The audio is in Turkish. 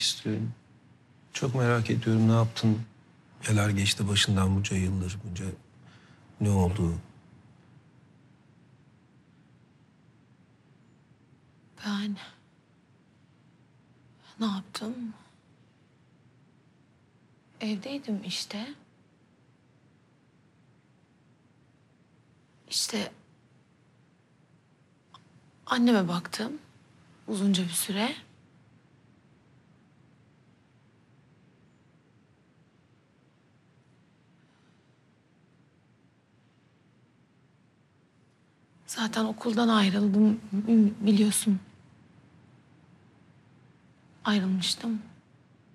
istiyorum. Çok merak ediyorum, ne yaptın? Neler geçti başından bunca yıllar, bunca ne oldu? Ben ne yaptım? Evdeydim işte. İşte anneme baktım uzunca bir süre. Zaten okuldan ayrıldım biliyorsun. Ayrılmıştım.